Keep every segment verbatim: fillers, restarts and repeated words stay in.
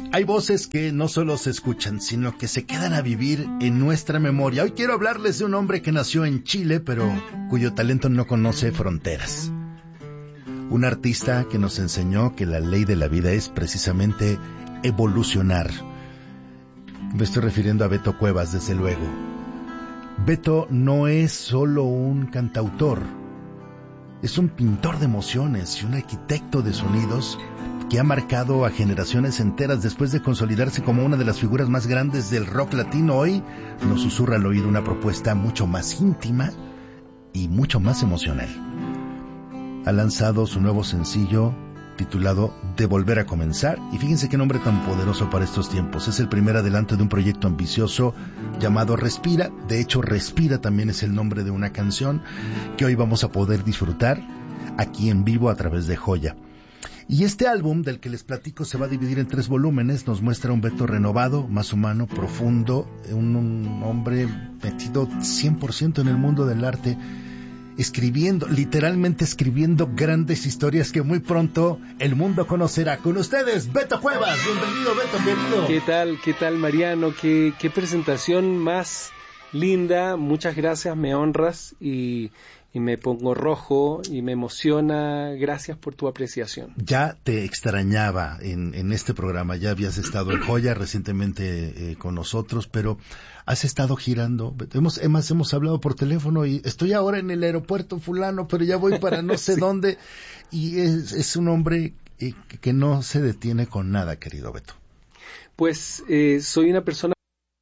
Hay voces que no solo se escuchan, sino que se quedan a vivir en nuestra memoria. Hoy quiero hablarles de un hombre que nació en Chile, pero cuyo talento no conoce fronteras. Un artista que nos enseñó que la ley de la vida es precisamente evolucionar. Me estoy refiriendo a Beto Cuevas, desde luego. Beto no es solo un cantautor, es un pintor de emociones y un arquitecto de sonidos que ha marcado a generaciones enteras después de consolidarse como una de las figuras más grandes del rock latino. Hoy nos susurra al oído una propuesta mucho más íntima y mucho más emocional. Ha lanzado su nuevo sencillo titulado De Volver a Comenzar, y fíjense qué nombre tan poderoso para estos tiempos. Es el primer adelanto de un proyecto ambicioso llamado Respira. De hecho, Respira también es el nombre de una canción que hoy vamos a poder disfrutar aquí en vivo a través de Joya. Y este álbum del que les platico se va a dividir en tres volúmenes. Nos muestra un Beto renovado, más humano, profundo, un, un hombre metido cien por ciento en el mundo del arte, escribiendo, literalmente escribiendo grandes historias que muy pronto el mundo conocerá. Con ustedes, Beto Cuevas. Bienvenido, Beto, querido. ¿Qué tal, qué tal, Mariano? Qué, qué presentación más linda. Muchas gracias, me honras y, y me pongo rojo y me emociona. Gracias por tu apreciación. Ya te extrañaba en, en este programa. Ya habías estado en Joya recientemente eh, con nosotros, pero has estado girando. Hemos, hemos, hemos hablado por teléfono y estoy ahora en el aeropuerto fulano, pero ya voy para no sé sí. dónde. Y es, es un hombre eh, que no se detiene con nada, querido Beto. Pues eh, soy una persona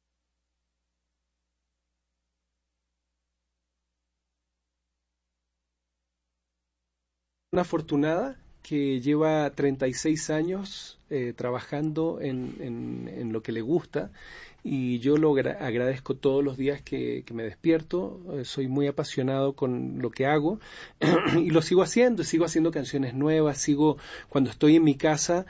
una afortunada que lleva treinta y seis años eh, trabajando en, en, en lo que le gusta, y yo lo gra- agradezco todos los días que, que me despierto. Eh, soy muy apasionado con lo que hago y lo sigo haciendo, sigo haciendo canciones nuevas, sigo cuando estoy en mi casa,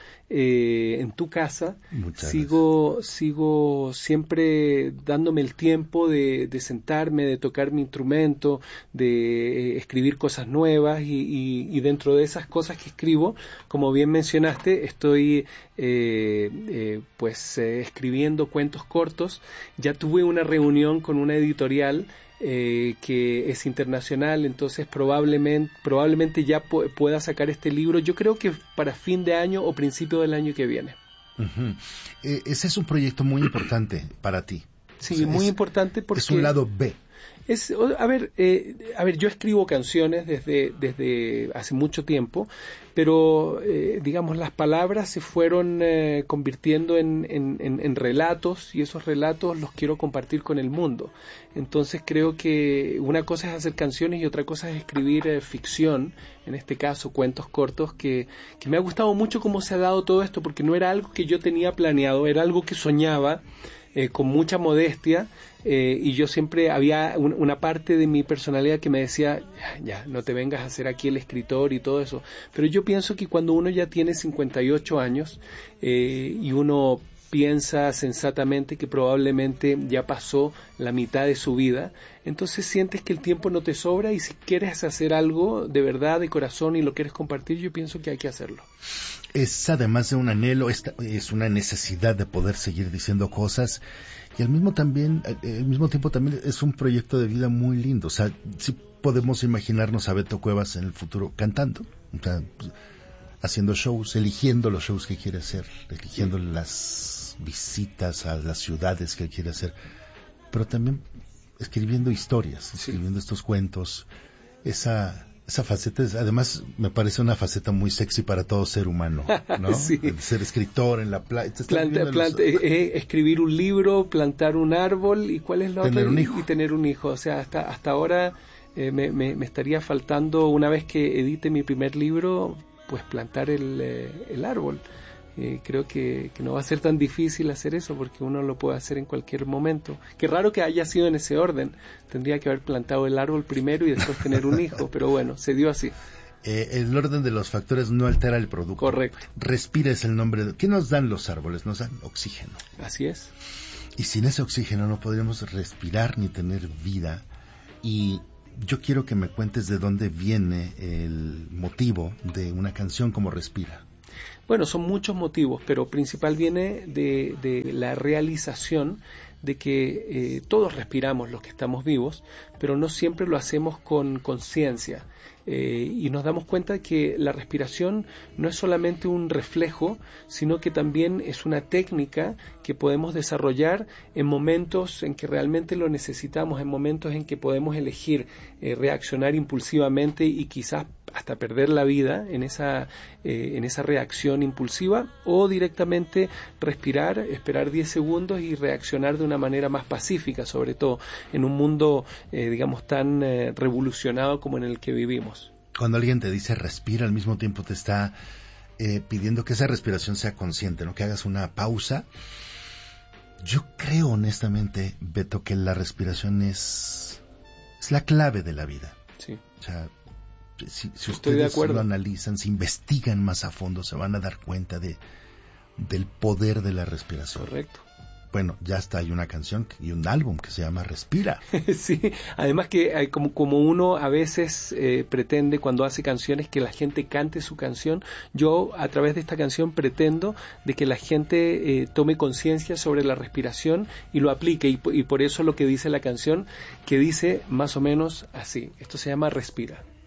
eh, en tu casa, Muchas sigo gracias. sigo siempre dándome el tiempo de, de sentarme, de tocar mi instrumento, de eh, escribir cosas nuevas, y, y, y dentro de esas cosas que escribo, como bien mencionaste, estoy eh, eh, pues eh, escribiendo cuentos cortos. Ya tuve una reunión con una editorial eh, que es internacional, entonces probablemente probablemente ya pu- pueda sacar este libro, yo creo que para fin de año o principio del año que viene. Uh-huh. Eh, ese es un proyecto muy importante para ti. Sí, o sea, muy es, importante porque es un lado B. Es, a ver, eh, a ver, yo escribo canciones desde, desde hace mucho tiempo, pero eh, digamos las palabras se fueron eh, convirtiendo en, en, en, en relatos, y esos relatos los quiero compartir con el mundo. Entonces creo que una cosa es hacer canciones y otra cosa es escribir eh, ficción, en este caso cuentos cortos, que, que me ha gustado mucho cómo se ha dado todo esto, porque no era algo que yo tenía planeado, era algo que soñaba eh, con mucha modestia. Eh, y yo siempre había un, una parte de mi personalidad que me decía, ya, ya, no te vengas a hacer aquí el escritor y todo eso. Pero yo pienso que cuando uno ya tiene cincuenta y ocho años eh, y uno piensa sensatamente que probablemente ya pasó la mitad de su vida, entonces sientes que el tiempo no te sobra, y si quieres hacer algo de verdad, de corazón, y lo quieres compartir, yo pienso que hay que hacerlo. Es además de un anhelo, es, es una necesidad de poder seguir diciendo cosas, y al mismo también, al mismo tiempo también es un proyecto de vida muy lindo. O sea, sí podemos imaginarnos a Beto Cuevas en el futuro cantando, o sea, haciendo shows, eligiendo los shows que quiere hacer, eligiendo las visitas a las ciudades que quiere hacer, pero también escribiendo historias, escribiendo sí. estos cuentos. Esa esa faceta es, además, me parece una faceta muy sexy para todo ser humano, ¿no? Sí. El ser escritor en la playa. Planta, planta, los... eh, escribir un libro, plantar un árbol, y ¿cuál es la tener otra? Un hijo. Y tener un hijo. O sea, hasta hasta ahora eh, me, me, me estaría faltando, una vez que edite mi primer libro, pues plantar el, eh, el árbol. Eh, creo que, que no va a ser tan difícil hacer eso, porque uno lo puede hacer en cualquier momento. Qué raro que haya sido en ese orden. Tendría que haber plantado el árbol primero y después tener un hijo, pero bueno, se dio así. Eh, el orden de los factores no altera el producto. Correcto. Respira es el nombre. De... ¿Qué nos dan los árboles? Nos dan oxígeno. Así es. Y sin ese oxígeno no podríamos respirar ni tener vida. Y yo quiero que me cuentes de dónde viene el motivo de una canción como Respira. Bueno, son muchos motivos, pero principal viene de, de la realización de que eh, todos respiramos los que estamos vivos, pero no siempre lo hacemos con conciencia. Eh, y nos damos cuenta de que la respiración no es solamente un reflejo, sino que también es una técnica que podemos desarrollar en momentos en que realmente lo necesitamos, en momentos en que podemos elegir eh, reaccionar impulsivamente y quizás hasta perder la vida en esa, eh, en esa reacción impulsiva, o directamente respirar, esperar diez segundos y reaccionar de una manera más pacífica, sobre todo en un mundo, eh, digamos, tan eh, revolucionado como en el que vivimos. Cuando alguien te dice respira, al mismo tiempo te está eh, pidiendo que esa respiración sea consciente, ¿no? Que hagas una pausa. Yo creo honestamente, Beto, que la respiración es, es la clave de la vida. Sí. O sea, si, si Estoy de ustedes acuerdo. lo analizan, si investigan más a fondo, se van a dar cuenta de del poder de la respiración. Correcto. Bueno, ya está, hay una canción y un álbum que se llama Respira. Sí, además que hay como, como uno a veces eh, pretende cuando hace canciones que la gente cante su canción, yo a través de esta canción pretendo de que la gente eh, tome conciencia sobre la respiración y lo aplique, y, y por eso lo que dice la canción, que dice más o menos así, esto se llama Respira.